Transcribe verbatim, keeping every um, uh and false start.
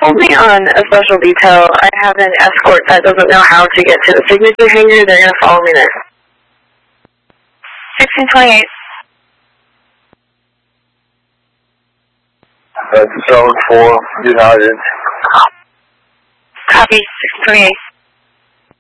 Only on a special detail. I have an escort that doesn't know how to get to the signature hangar. They're going to follow me there. sixteen twenty-eight. That's zone four, United. Copy, sixteen twenty-eight.